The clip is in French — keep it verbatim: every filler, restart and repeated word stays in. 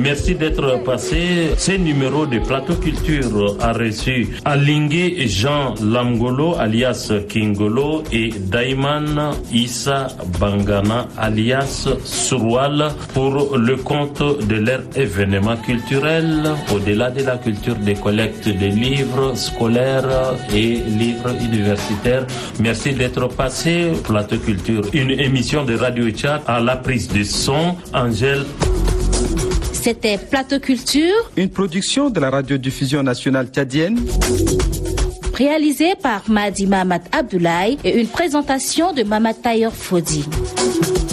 Merci d'être passé. Ce numéro de Plateau Culture a reçu Alingue Jean Lamgolo alias Kingolo et Daiman Issa Bangana alias Surwal pour le compte de leur événement culturel au-delà de la culture des collectes de livres scolaires et livres universitaires. Merci d'être passé. Plateau Culture, une émission de Radio Tchad à la prise de son, Angèle. C'était Plateau Culture, une production de la radiodiffusion nationale tchadienne, réalisée par Madi Mahamat Abdoulaye et une présentation de Mamat Tayor Fodi.